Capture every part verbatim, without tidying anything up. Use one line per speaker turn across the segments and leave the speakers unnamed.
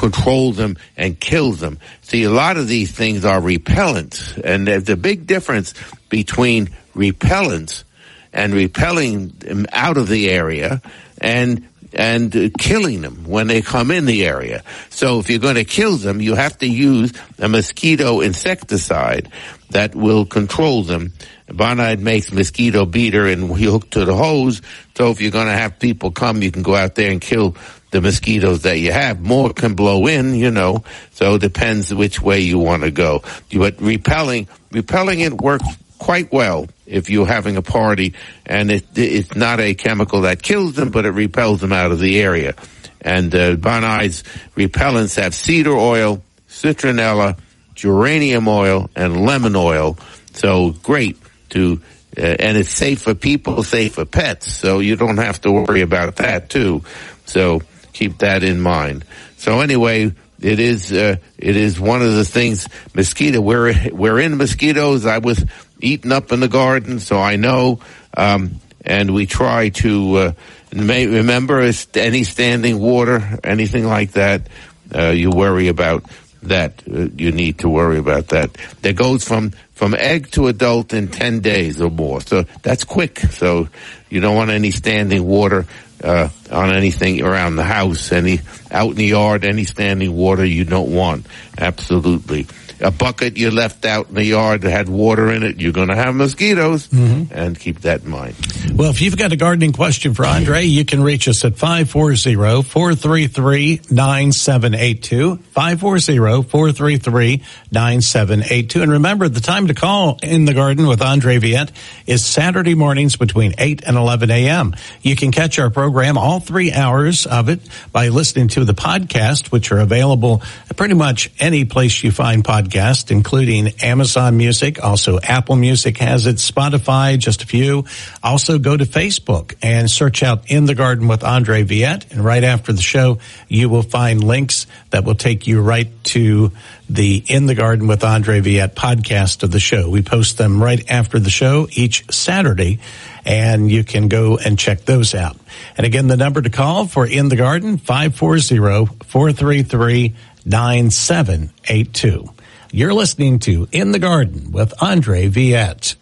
control them and kill them. See, a lot of these things are repellents, and there's a big difference between repellents and repelling them out of the area and and uh, killing them when they come in the area. So if you're going to kill them, you have to use a mosquito insecticide that will control them. Bonide makes mosquito beater, and we hook to the hose. So if you're going to have people come, you can go out there and kill the mosquitoes that you have. More can blow in, you know, so it depends which way you want to go. But repelling, repelling it works quite well if you're having a party, and it, it's not a chemical that kills them, but it repels them out of the area. And uh, Bonide's repellents have cedar oil, citronella, geranium oil, and lemon oil. So great to, uh, and it's safe for people, safe for pets, so you don't have to worry about that too. So keep that in mind. So anyway, it is uh, it is one of the things. Mosquito. We're we're in mosquitoes. I was eaten up in the garden, so I know. Um, and we try to uh, may, remember any standing water, anything like that. Uh, you worry about that. Uh, you need to worry about that. That goes from from egg to adult in ten days or more. So that's quick. So you don't want any standing water uh on anything around the house, any out in the yard, any standing water you don't want. Absolutely. A bucket you left out in the yard that had water in it, you're going to have mosquitoes, mm-hmm. and keep that in mind.
Well, if you've got a gardening question for Andre, you can reach us at five four zero, four three three, nine seven eight two, five four zero, four three three, nine seven eight two. And remember, the time to call In the Garden with Andre Viette is Saturday mornings between eight and eleven a.m. You can catch our program, all three hours of it, by listening to the podcast, which are available pretty much any place you find podcasts. Podcast, including Amazon Music, also Apple Music has it, Spotify, just a few. Also go to Facebook and search out In the Garden with Andre Viette, and right after the show, you will find links that will take you right to the In the Garden with Andre Viette podcast of the show. We post them right after the show each Saturday, and you can go and check those out. And again, the number to call for In the Garden, five four zero, four three three, nine seven eight two. You're listening to In the Garden with Andre Viette.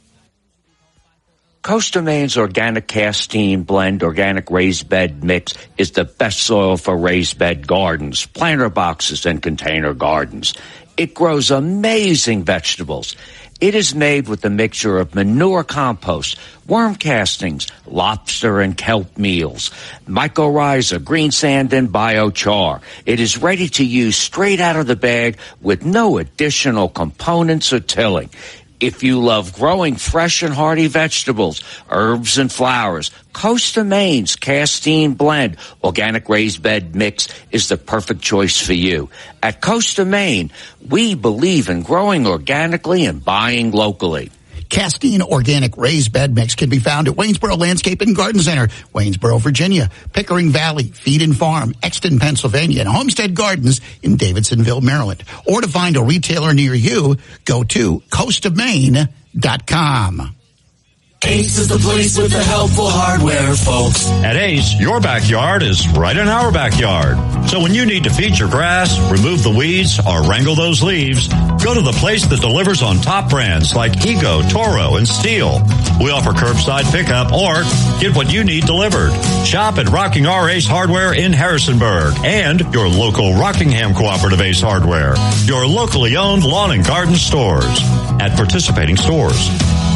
Coast of Maine's organic castine blend organic raised bed mix is the best soil for raised bed gardens, planter boxes, and container gardens. It grows amazing vegetables. It is made with a mixture of manure compost, worm castings, lobster and kelp meals, mycorrhiza, green sand, and biochar. It is ready to use straight out of the bag with no additional components or tilling. If you love growing fresh and hearty vegetables, herbs, and flowers, Coast of Maine's Castine Blend Organic Raised Bed Mix is the perfect choice for you. At Coast of Maine, we believe in growing organically and buying locally.
Castine Organic Raised Bed Mix can be found at Waynesboro Landscape and Garden Center, Waynesboro, Virginia, Pickering Valley, Feed and Farm, Exton, Pennsylvania, and Homestead Gardens in Davidsonville, Maryland. Or to find a retailer near you, go to coast of maine dot com.
Ace is the place with the helpful hardware, folks.
At Ace, your backyard is right in our backyard. So when you need to feed your grass, remove the weeds, or wrangle those leaves, go to the place that delivers on top brands like Ego, Toro, and Steel. We offer curbside pickup or get what you need delivered. Shop at Rocking R Ace Hardware in Harrisonburg and your local Rockingham Cooperative Ace Hardware, your locally owned lawn and garden stores at participating stores.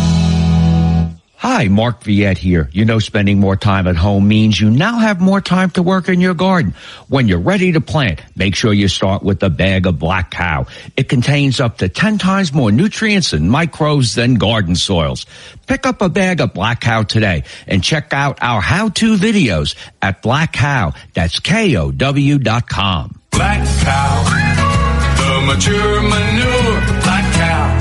Hi, Mark Viette here. You know, spending more time at home means you now have more time to work in your garden. When you're ready to plant, make sure you start with a bag of Black Cow. It contains up to ten times more nutrients and microbes than garden soils. Pick up a bag of Black Cow today and check out our how-to videos at Black Cow. That's K O W dot com.
Black Cow, the mature manure, Black Cow.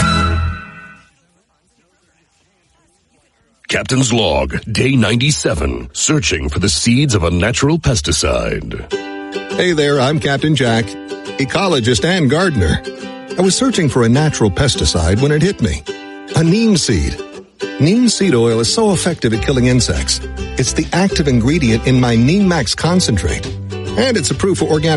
Captain's Log, Day ninety-seven, searching for the seeds of a natural pesticide.
Hey there, I'm Captain Jack, ecologist and gardener. I was searching for a natural pesticide when it hit me. A neem seed. Neem seed oil is so effective at killing insects. It's the active ingredient in my Neem Max concentrate. And it's approved for organic